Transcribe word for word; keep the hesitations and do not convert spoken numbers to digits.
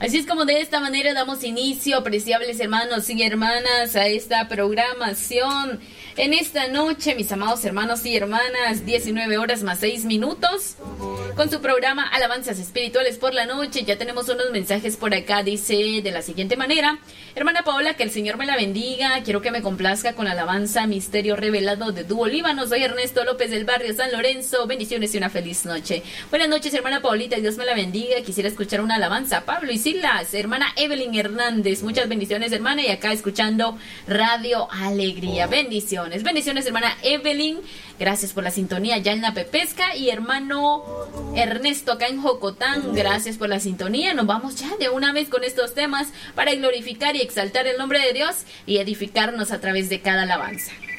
Así es como de esta manera damos inicio, apreciables hermanos y hermanas, a esta programación. En esta noche, mis amados hermanos y hermanas, diecinueve horas más seis minutos, con su programa Alabanzas Espirituales por la Noche. Ya tenemos unos mensajes por acá, dice de la siguiente manera: hermana Paola, que el Señor me la bendiga, quiero que me complazca con la alabanza Misterio Revelado de Dúo Líbano. Soy Ernesto López del barrio San Lorenzo, bendiciones y una feliz noche. Buenas noches, hermana Paulita, Dios me la bendiga, quisiera escuchar una alabanza, Pablo y Silas. Hermana Evelyn Hernández, muchas bendiciones, hermana, y acá escuchando Radio Alegría. Bendiciones. Bendiciones, hermana Evelyn. Gracias por la sintonía ya en la Pepesca. Y hermano Ernesto acá en Jocotán, gracias por la sintonía. Nos vamos ya de una vez con estos temas para glorificar y exaltar el nombre de Dios y edificarnos a través de cada alabanza.